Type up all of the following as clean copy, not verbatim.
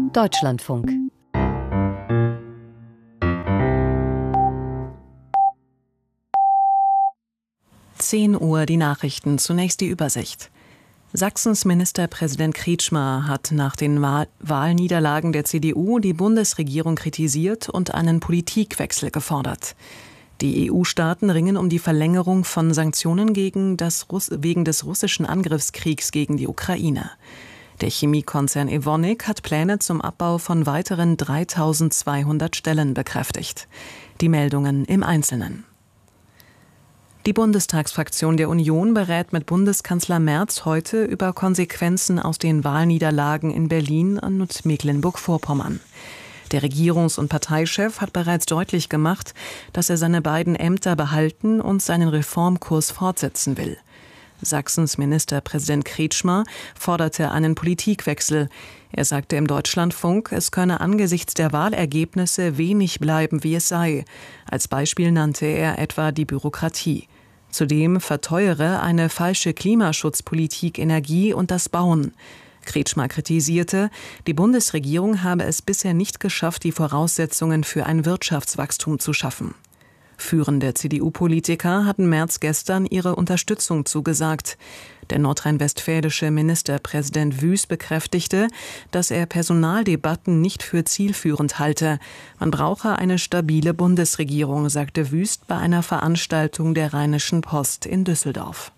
Deutschlandfunk. Uhr die Nachrichten, zunächst die Übersicht. Sachsens Ministerpräsident Kretschmer hat nach den Wahlniederlagen der CDU die Bundesregierung kritisiert und einen Politikwechsel gefordert. Die EU-Staaten ringen um die Verlängerung von Sanktionen wegen des russischen Angriffskriegs gegen die Ukraine. Der Chemiekonzern Evonik hat Pläne zum Abbau von weiteren 3.200 Stellen bekräftigt. Die Meldungen im Einzelnen. Die Bundestagsfraktion der Union berät mit Bundeskanzler Merz heute über Konsequenzen aus den Wahlniederlagen in Berlin und Mecklenburg-Vorpommern. Der Regierungs- und Parteichef hat bereits deutlich gemacht, dass er seine beiden Ämter behalten und seinen Reformkurs fortsetzen will. Sachsens Ministerpräsident Kretschmer forderte einen Politikwechsel. Er sagte im Deutschlandfunk, es könne angesichts der Wahlergebnisse wenig bleiben, wie es sei. Als Beispiel nannte er etwa die Bürokratie. Zudem verteuere eine falsche Klimaschutzpolitik Energie und das Bauen. Kretschmer kritisierte, die Bundesregierung habe es bisher nicht geschafft, die Voraussetzungen für ein Wirtschaftswachstum zu schaffen. Führende CDU-Politiker hatten Merz gestern ihre Unterstützung zugesagt. Der nordrhein-westfälische Ministerpräsident Wüst bekräftigte, dass er Personaldebatten nicht für zielführend halte. Man brauche eine stabile Bundesregierung, sagte Wüst bei einer Veranstaltung der Rheinischen Post in Düsseldorf.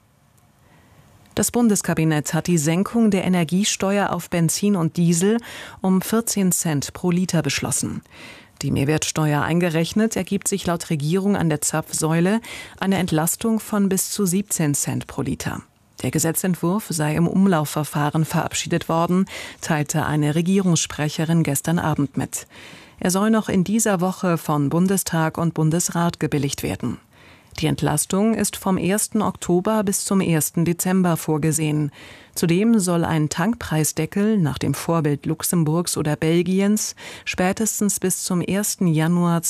Das Bundeskabinett hat die Senkung der Energiesteuer auf Benzin und Diesel um 14 Cent pro Liter beschlossen. Die Mehrwertsteuer eingerechnet ergibt sich laut Regierung an der Zapfsäule eine Entlastung von bis zu 17 Cent pro Liter. Der Gesetzentwurf sei im Umlaufverfahren verabschiedet worden, teilte eine Regierungssprecherin gestern Abend mit. Er soll noch in dieser Woche von Bundestag und Bundesrat gebilligt werden. Die Entlastung ist vom 1. Oktober bis zum 1. Dezember vorgesehen. Zudem soll ein Tankpreisdeckel nach dem Vorbild Luxemburgs oder Belgiens spätestens bis zum 1. Januar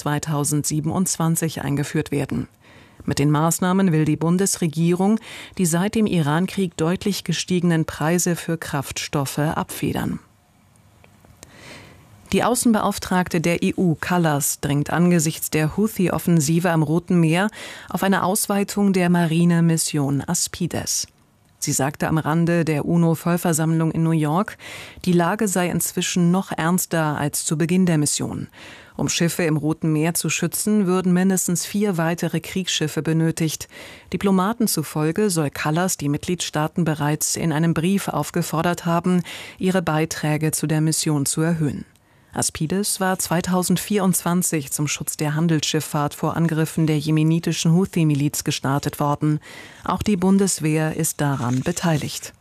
2027 eingeführt werden. Mit den Maßnahmen will die Bundesregierung die seit dem Irankrieg deutlich gestiegenen Preise für Kraftstoffe abfedern. Die Außenbeauftragte der EU, Kallas, dringt angesichts der Houthi-Offensive am Roten Meer auf eine Ausweitung der Marinemission Aspides. Sie sagte am Rande der UNO-Vollversammlung in New York, die Lage sei inzwischen noch ernster als zu Beginn der Mission. Um Schiffe im Roten Meer zu schützen, würden mindestens 4 weitere Kriegsschiffe benötigt. Diplomaten zufolge soll Kallas die Mitgliedstaaten bereits in einem Brief aufgefordert haben, ihre Beiträge zu der Mission zu erhöhen. Aspides war 2024 zum Schutz der Handelsschifffahrt vor Angriffen der jemenitischen Houthi-Miliz gestartet worden. Auch die Bundeswehr ist daran beteiligt.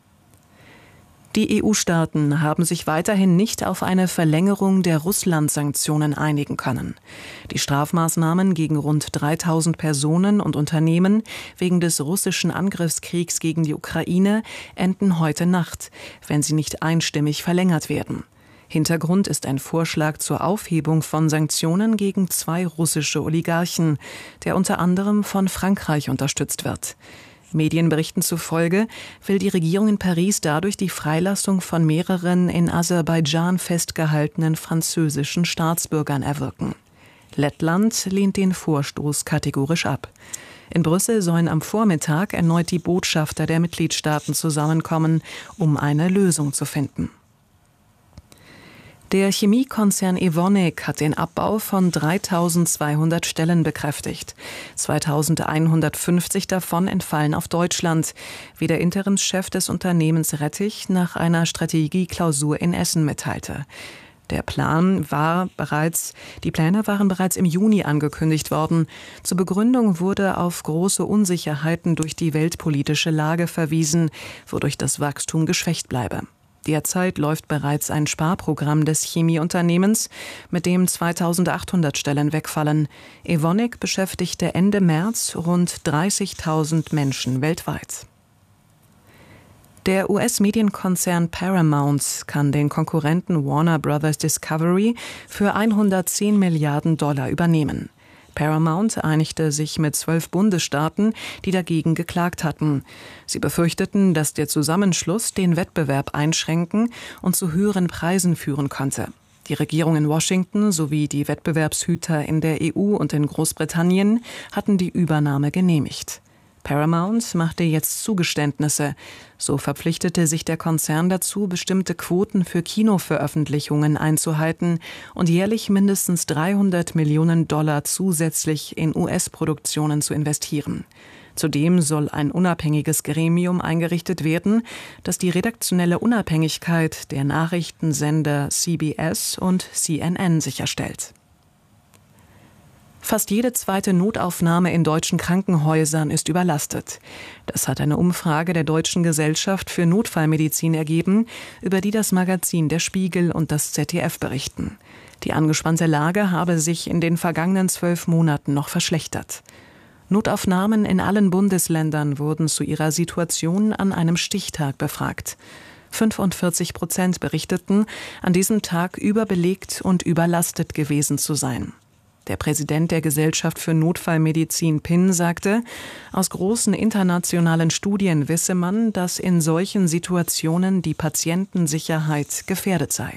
Die EU-Staaten haben sich weiterhin nicht auf eine Verlängerung der Russland-Sanktionen einigen können. Die Strafmaßnahmen gegen rund 3.000 Personen und Unternehmen wegen des russischen Angriffskriegs gegen die Ukraine enden heute Nacht, wenn sie nicht einstimmig verlängert werden. Hintergrund ist ein Vorschlag zur Aufhebung von Sanktionen gegen 2 russische Oligarchen, der unter anderem von Frankreich unterstützt wird. Medienberichten zufolge will die Regierung in Paris dadurch die Freilassung von mehreren in Aserbaidschan festgehaltenen französischen Staatsbürgern erwirken. Lettland lehnt den Vorstoß kategorisch ab. In Brüssel sollen am Vormittag erneut die Botschafter der Mitgliedstaaten zusammenkommen, um eine Lösung zu finden. Der Chemiekonzern Evonik hat den Abbau von 3.200 Stellen bekräftigt. 2.150 davon entfallen auf Deutschland, wie der Interimschef des Unternehmens Rettich nach einer Strategieklausur in Essen mitteilte. Die Pläne waren bereits im Juni angekündigt worden. Zur Begründung wurde auf große Unsicherheiten durch die weltpolitische Lage verwiesen, wodurch das Wachstum geschwächt bleibe. Derzeit läuft bereits ein Sparprogramm des Chemieunternehmens, mit dem 2.800 Stellen wegfallen. Evonik beschäftigte Ende März rund 30.000 Menschen weltweit. Der US-Medienkonzern Paramount kann den Konkurrenten Warner Bros. Discovery für $110 Milliarden übernehmen. Paramount einigte sich mit 12 Bundesstaaten, die dagegen geklagt hatten. Sie befürchteten, dass der Zusammenschluss den Wettbewerb einschränken und zu höheren Preisen führen könnte. Die Regierung in Washington sowie die Wettbewerbshüter in der EU und in Großbritannien hatten die Übernahme genehmigt. Paramount machte jetzt Zugeständnisse. So verpflichtete sich der Konzern dazu, bestimmte Quoten für Kinoveröffentlichungen einzuhalten und jährlich mindestens $300 Millionen zusätzlich in US-Produktionen zu investieren. Zudem soll ein unabhängiges Gremium eingerichtet werden, das die redaktionelle Unabhängigkeit der Nachrichtensender CBS und CNN sicherstellt. Fast jede zweite Notaufnahme in deutschen Krankenhäusern ist überlastet. Das hat eine Umfrage der Deutschen Gesellschaft für Notfallmedizin ergeben, über die das Magazin Der Spiegel und das ZDF berichten. Die angespannte Lage habe sich in den vergangenen 12 Monaten noch verschlechtert. Notaufnahmen in allen Bundesländern wurden zu ihrer Situation an einem Stichtag befragt. 45% berichteten, an diesem Tag überbelegt und überlastet gewesen zu sein. Der Präsident der Gesellschaft für Notfallmedizin PIN sagte, aus großen internationalen Studien wisse man, dass in solchen Situationen die Patientensicherheit gefährdet sei.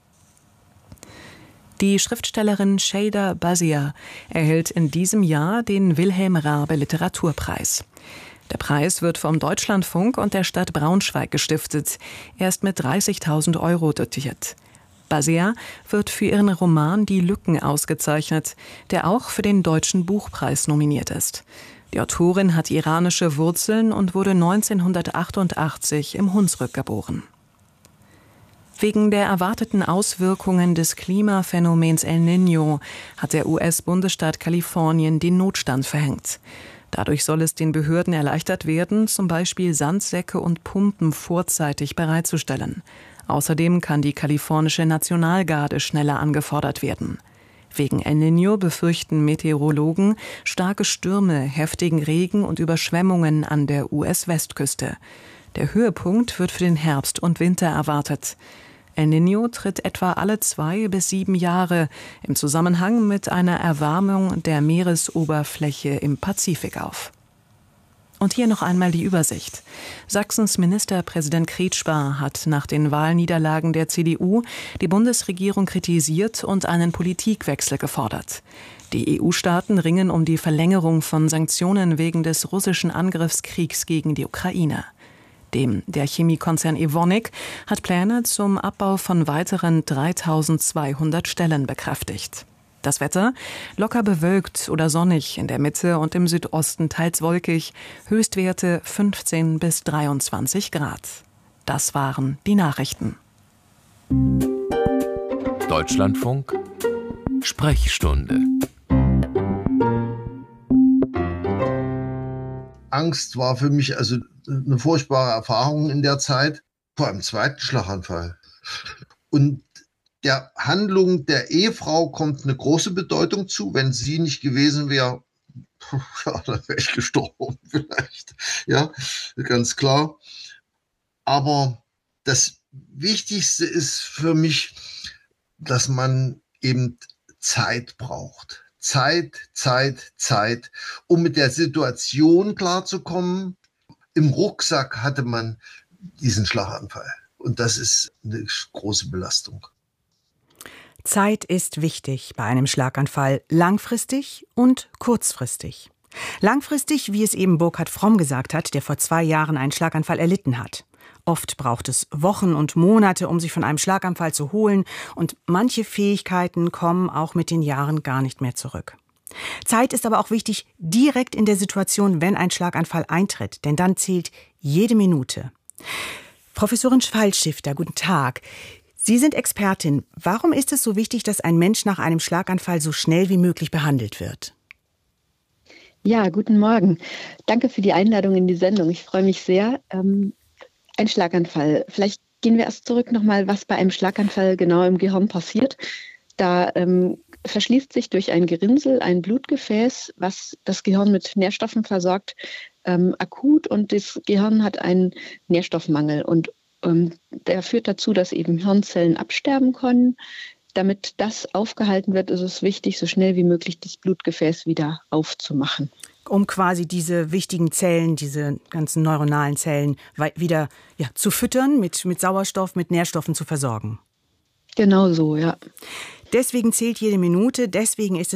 Die Schriftstellerin Sheyda Bazia erhält in diesem Jahr den Wilhelm Raabe Literaturpreis. Der Preis wird vom Deutschlandfunk und der Stadt Braunschweig gestiftet. Er ist mit 30.000 € dotiert. Bazia wird für ihren Roman Die Lücken ausgezeichnet, der auch für den Deutschen Buchpreis nominiert ist. Die Autorin hat iranische Wurzeln und wurde 1988 im Hunsrück geboren. Wegen der erwarteten Auswirkungen des Klimaphänomens El Niño hat der US-Bundesstaat Kalifornien den Notstand verhängt. Dadurch soll es den Behörden erleichtert werden, zum Beispiel Sandsäcke und Pumpen vorzeitig bereitzustellen. Außerdem kann die kalifornische Nationalgarde schneller angefordert werden. Wegen El Niño befürchten Meteorologen starke Stürme, heftigen Regen und Überschwemmungen an der US-Westküste. Der Höhepunkt wird für den Herbst und Winter erwartet. El Niño tritt etwa alle 2 bis 7 Jahre im Zusammenhang mit einer Erwärmung der Meeresoberfläche im Pazifik auf. Und hier noch einmal die Übersicht. Sachsens Ministerpräsident Kretschmer hat nach den Wahlniederlagen der CDU die Bundesregierung kritisiert und einen Politikwechsel gefordert. Die EU-Staaten ringen um die Verlängerung von Sanktionen wegen des russischen Angriffskriegs gegen die Ukraine. Der Chemiekonzern Evonik hat Pläne zum Abbau von weiteren 3.200 Stellen bekräftigt. Das Wetter: locker bewölkt oder sonnig, in der Mitte und im Südosten teils wolkig, Höchstwerte 15 bis 23 Grad. Das waren die Nachrichten. Deutschlandfunk Sprechstunde. Angst war für mich also eine furchtbare Erfahrung in der Zeit, vor einem zweiten Schlaganfall. Und der Handlung der Ehefrau kommt eine große Bedeutung zu. Wenn sie nicht gewesen wäre, ja, dann wäre ich gestorben vielleicht. Ja, ganz klar. Aber das Wichtigste ist für mich, dass man eben Zeit braucht. Zeit, um mit der Situation klarzukommen. Im Rucksack hatte man diesen Schlaganfall. Und das ist eine große Belastung. Zeit ist wichtig bei einem Schlaganfall, langfristig und kurzfristig. Langfristig, wie es eben Burkhard Fromm gesagt hat, der vor 2 Jahren einen Schlaganfall erlitten hat. Oft braucht es Wochen und Monate, um sich von einem Schlaganfall zu holen, und manche Fähigkeiten kommen auch mit den Jahren gar nicht mehr zurück. Zeit ist aber auch wichtig direkt in der Situation, wenn ein Schlaganfall eintritt, denn dann zählt jede Minute. Professorin Pfeilstifter, guten Tag. Sie sind Expertin. Warum ist es so wichtig, dass ein Mensch nach einem Schlaganfall so schnell wie möglich behandelt wird? Ja, guten Morgen. Danke für die Einladung in die Sendung. Ich freue mich sehr. Ein Schlaganfall. Vielleicht gehen wir erst zurück nochmal, was bei einem Schlaganfall genau im Gehirn passiert. Da verschließt sich durch ein Gerinnsel ein Blutgefäß, was das Gehirn mit Nährstoffen versorgt, akut, und das Gehirn hat einen Nährstoffmangel, und der führt dazu, dass eben Hirnzellen absterben können. damit das aufgehalten wird, ist es wichtig, so schnell wie möglich das Blutgefäß wieder aufzumachen. Um quasi diese wichtigen Zellen, diese ganzen neuronalen Zellen wieder zu füttern, mit Sauerstoff, mit Nährstoffen zu versorgen. Genau so, ja. Deswegen zählt jede Minute, deswegen ist es